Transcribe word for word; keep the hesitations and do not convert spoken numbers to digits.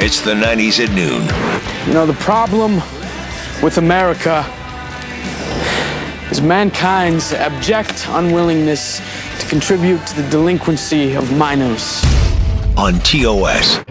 It's the nineties at noon. You know, the problem with America is mankind's abject unwillingness to contribute to the delinquency of minors. On T O S.